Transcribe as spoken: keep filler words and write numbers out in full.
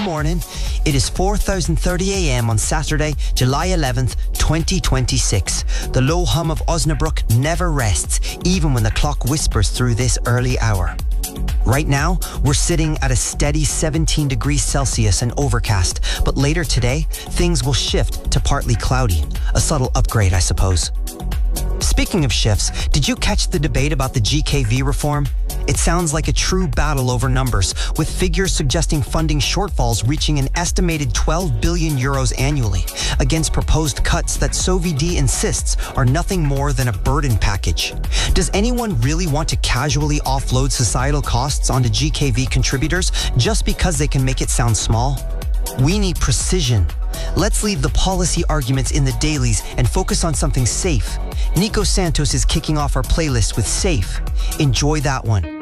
morning. It is four thousand thirty a m on Saturday, July eleventh, twenty twenty-six. The low hum of Osnabrück never rests, even when the clock whispers through this early hour. Right now, we're sitting at a steady seventeen degrees Celsius and overcast, but later today, things will shift to partly cloudy. A subtle upgrade, I suppose. Speaking of shifts, did you catch the debate about the G K V reform? It sounds like a true battle over numbers, with figures suggesting funding shortfalls reaching an estimated twelve billion euros annually, against proposed cuts that SOVD insists are nothing more than a burden package. Does anyone really want to casually offload societal costs onto G K V contributors just because they can make it sound small? We need precision. Let's leave the policy arguments in the dailies and focus on something safe. Nico Santos is kicking off our playlist with Safe. Enjoy that one.